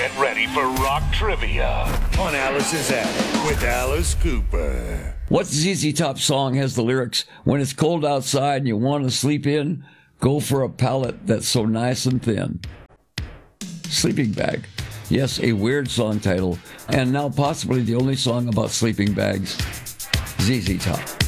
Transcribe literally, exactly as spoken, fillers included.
Get ready for rock trivia on Alice's Attic with Alice Cooper. What Z Z Top song has the lyrics, "When it's cold outside and you want to sleep in, go for a pallet that's so nice and thin"? Sleeping Bag. Yes, a weird song title, and now possibly the only song about sleeping bags. Z Z Top.